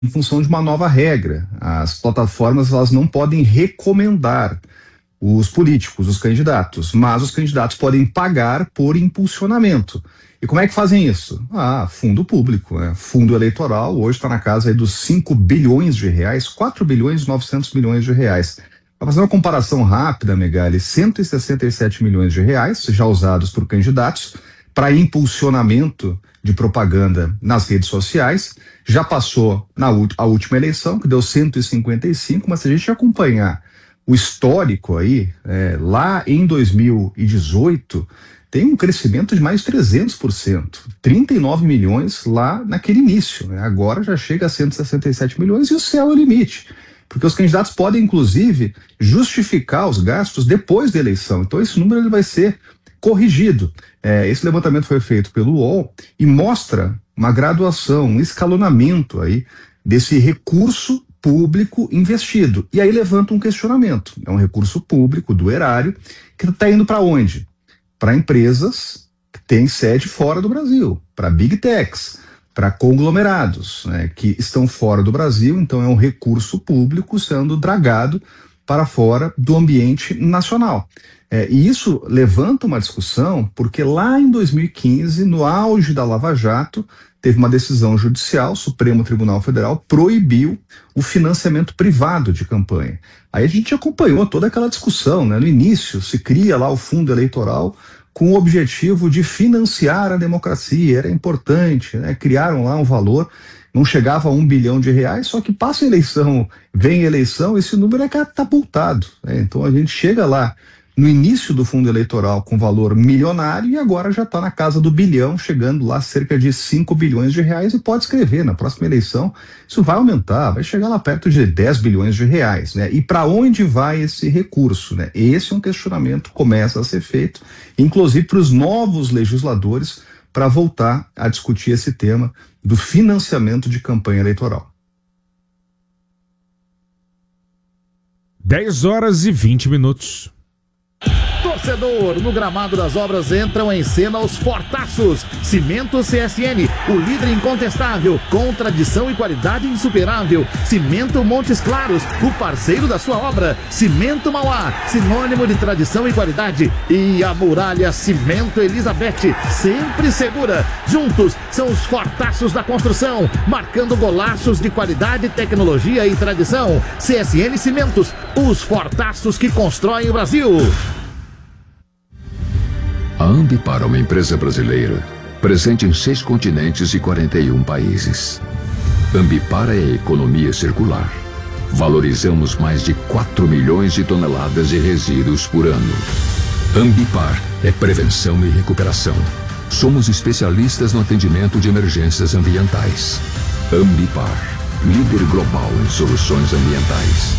em função de uma nova regra. As plataformas elas não podem recomendar os políticos, os candidatos, mas os candidatos podem pagar por impulsionamento. E como é que fazem isso? Fundo público, né? Fundo eleitoral, hoje está na casa aí dos 5 bilhões de reais, 4 bilhões e 900 milhões de reais. Para fazer uma comparação rápida, Megali, 167 milhões de reais já usados por candidatos para impulsionamento de propaganda nas redes sociais. Já passou a última eleição, que deu 155, mas se a gente acompanhar o histórico aí, lá em 2018, tem um crescimento de mais de 300%, 39 milhões lá naquele início, né? Agora já chega a 167 milhões e o céu é o limite, porque os candidatos podem, inclusive, justificar os gastos depois da eleição. Então esse número ele vai ser corrigido. Esse levantamento foi feito pelo UOL e mostra uma graduação, um escalonamento aí desse recurso público investido. E aí levanta um questionamento. É um recurso público do erário que está indo para onde? Para empresas que têm sede fora do Brasil, para big techs, para conglomerados, né, que estão fora do Brasil. Então é um recurso público sendo dragado para fora do ambiente nacional. E isso levanta uma discussão porque lá em 2015, no auge da Lava Jato, teve uma decisão judicial, o Supremo Tribunal Federal proibiu o financiamento privado de campanha. Aí a gente acompanhou toda aquela discussão, né? No início se cria lá o fundo eleitoral com o objetivo de financiar a democracia, era importante, né? Criaram lá um valor, não chegava a R$1 bilhão, só que passa a eleição, vem a eleição, esse número é catapultado, né? Então a gente chega lá no início do fundo eleitoral com valor milionário e agora já está na casa do bilhão, chegando lá cerca de 5 bilhões de reais, e pode escrever, na próxima eleição isso vai aumentar, vai chegar lá perto de 10 bilhões de reais, né? E para onde vai esse recurso, né? Esse é um questionamento que começa a ser feito, inclusive para os novos legisladores, para voltar a discutir esse tema do financiamento de campanha eleitoral. 10h20. Torcedor, no gramado das obras entram em cena os fortaços. Cimento CSN, o líder incontestável, com tradição e qualidade insuperável. Cimento Montes Claros, o parceiro da sua obra. Cimento Mauá, sinônimo de tradição e qualidade. E a muralha Cimento Elizabeth, sempre segura. Juntos são os fortaços da construção, marcando golaços de qualidade, tecnologia e tradição. CSN Cimentos, os fortaços que constroem o Brasil. A Ambipar é uma empresa brasileira, presente em 6 continentes e 41 países. Ambipar é a economia circular. Valorizamos mais de 4 milhões de toneladas de resíduos por ano. Ambipar é prevenção e recuperação. Somos especialistas no atendimento de emergências ambientais. Ambipar, líder global em soluções ambientais.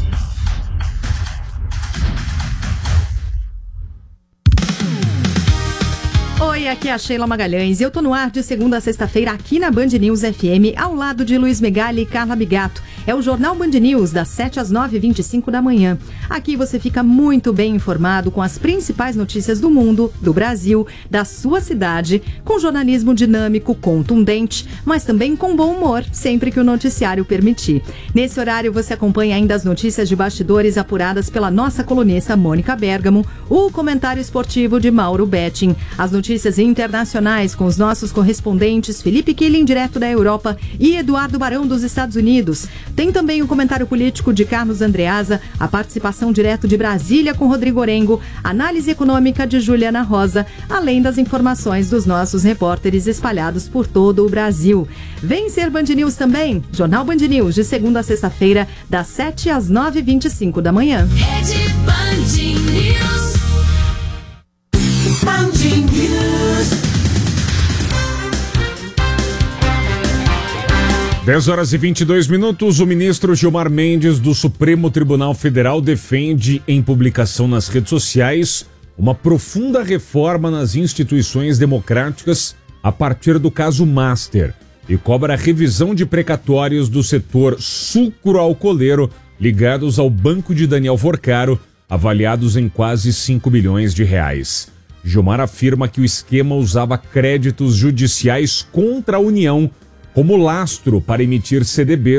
Oi, aqui é a Sheila Magalhães e eu tô no ar de segunda a sexta-feira aqui na Band News FM, ao lado de Luiz Megali e Carla Bigato. É o Jornal Band News, das 7 às 9h25 da manhã. Aqui você fica muito bem informado com as principais notícias do mundo, do Brasil, da sua cidade, com jornalismo dinâmico, contundente, mas também com bom humor, sempre que o noticiário permitir. Nesse horário você acompanha ainda as notícias de bastidores apuradas pela nossa colunista Mônica Bergamo, o comentário esportivo de Mauro Betting, as notícias internacionais com os nossos correspondentes Felipe Killing, direto da Europa, e Eduardo Barão, dos Estados Unidos. Tem também o comentário político de Carlos Andreasa, a participação direto de Brasília com Rodrigo Orengo, análise econômica de Juliana Rosa, além das informações dos nossos repórteres espalhados por todo o Brasil. Vem ser Band News também, Jornal Band News, de segunda a sexta-feira, das 7 às 9h25 da manhã. Rede Band News. Band News. 10h22. O ministro Gilmar Mendes, do Supremo Tribunal Federal, defende em publicação nas redes sociais uma profunda reforma nas instituições democráticas a partir do caso Master e cobra a revisão de precatórios do setor sucroalcooleiro ligados ao banco de Daniel Forcaro, avaliados em quase 5 bilhões de reais. Gilmar afirma que o esquema usava créditos judiciais contra a União como lastro para emitir CDBs